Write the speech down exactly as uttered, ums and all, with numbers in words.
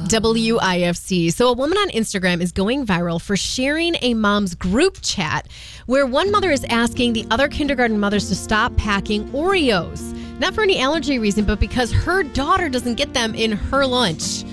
W I F C. So a woman on Instagram is going viral for sharing a mom's group chat where one mother is asking the other kindergarten mothers to stop packing Oreos. Not for any allergy reason, but because her daughter doesn't get them in her lunch.